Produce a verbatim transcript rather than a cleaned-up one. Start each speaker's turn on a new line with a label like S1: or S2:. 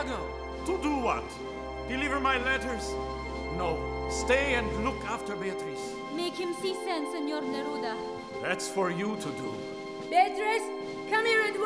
S1: Iago!
S2: To do what? Deliver my letters? No, stay and look after Beatrice.
S3: Make him see sense, Senor Neruda.
S2: That's for you to do.
S4: Beatrice, come here at